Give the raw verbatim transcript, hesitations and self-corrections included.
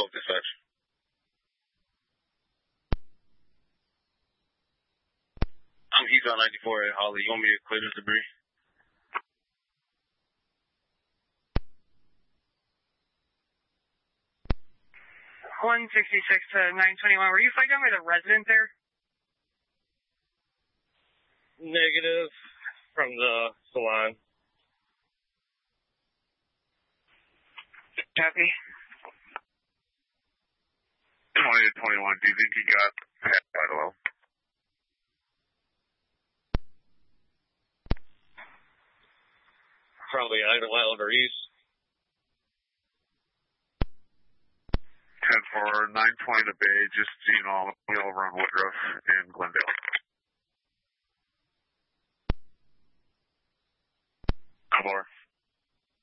Oak Dispatch. I'm east on ninety-four at Holly. You want me to clear this debris? one sixty-six to nine twenty-one. Were you flagged down by the resident there? Negative. From the salon. Copy. twenty to twenty-one, do you think he got hit by the well? Probably either Wild or East. ten for nine twenty to Bay, just, you know, over on Woodruff and Glendale. Four.